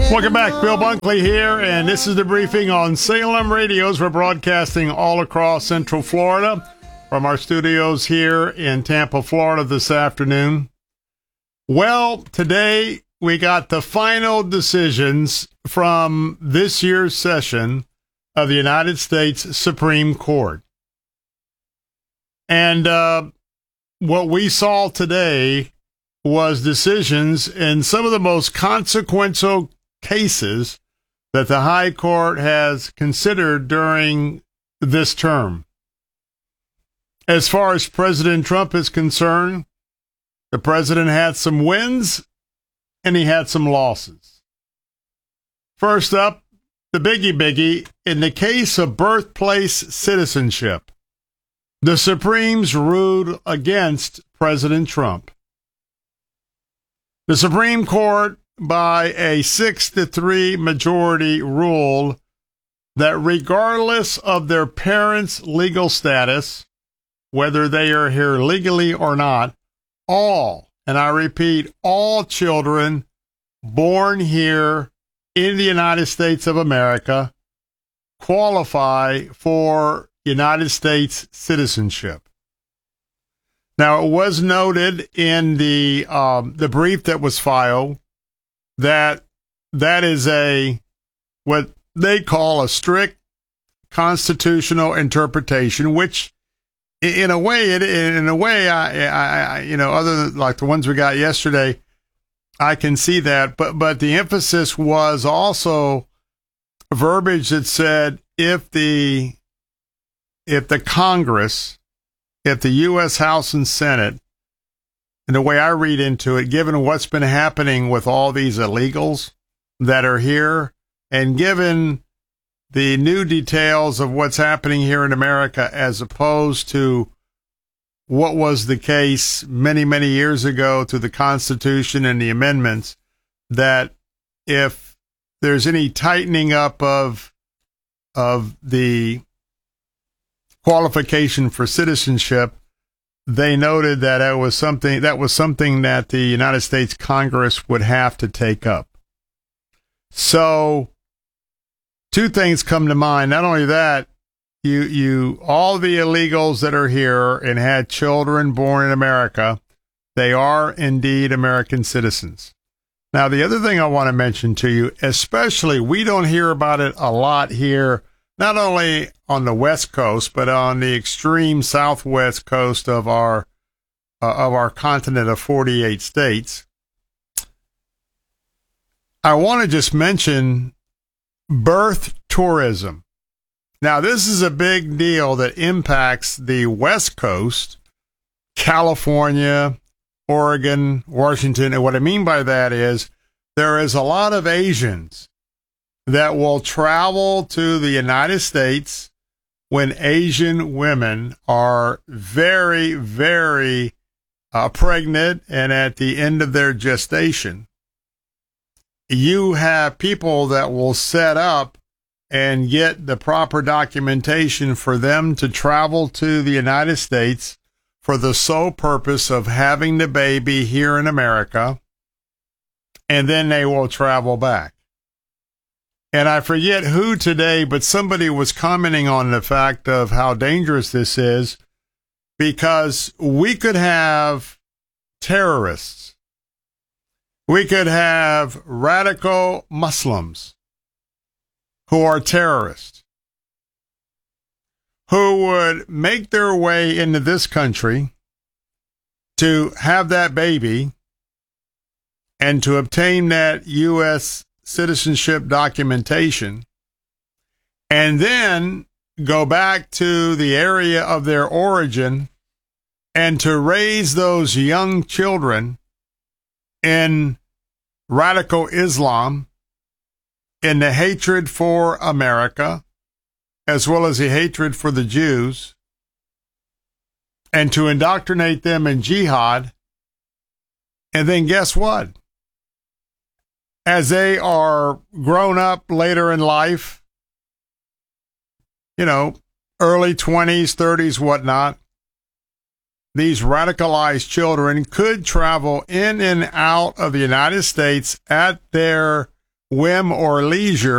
Welcome back. Bill Bunkley here, and this is the briefing on Salem Radios. We're broadcasting all across Central Florida from our studios here in Tampa, Florida this afternoon. Well, today we got the final decisions from this year's session of the United States Supreme Court. And what we saw today was decisions in some of the most consequential cases that the High Court has considered during this term. As far as President Trump is concerned, the president had some wins and he had some losses. First up, the biggie, in the case of birthplace citizenship, the Supremes ruled against President Trump. The Supreme Court, by a 6-3 majority, ruled that regardless of their parents' legal status, whether they are here legally or not, all, and I repeat, all children born here in the United States of America qualify for United States citizenship. Now, it was noted in the brief that was filed that is what they call a strict constitutional interpretation, which in a way, I other than like the ones we got yesterday, I can see that, but the emphasis was also verbiage that said if the Congress, if the U.S. House and Senate, and the way I read into it, given what's been happening with all these illegals that are here, and given the new details of what's happening here in America as opposed to what was the case many, many years ago to the Constitution and the amendments, that if there's any tightening up of the qualification for citizenship, they noted that it was something that the United States Congress would have to take up. So two things come to mind. Not only that, you all the illegals that are here and had children born in America, they are indeed American citizens. Now, the other thing I want to mention to you, especially, we don't hear about it a lot here, not only on the West Coast, but on the extreme southwest coast of our continent of 48 states. I want to just mention birth tourism. Now, this is a big deal that impacts the West Coast, California, Oregon, Washington. And what I mean by that is there is a lot of Asians that will travel to the United States when Asian women are very, very pregnant and at the end of their gestation. You have people that will set up and get the proper documentation for them to travel to the United States for the sole purpose of having the baby here in America, and then they will travel back. And I forget who today, but somebody was commenting on the fact of how dangerous this is, because we could have terrorists. We could have radical Muslims who are terrorists, who would make their way into this country to have that baby and to obtain that U.S. citizenship documentation, and then go back to the area of their origin and to raise those young children in radical Islam, in the hatred for America, as well as the hatred for the Jews, and to indoctrinate them in jihad. And then guess what? As they are grown up later in life, early 20s, 30s, whatnot, these radicalized children could travel in and out of the United States at their whim or leisure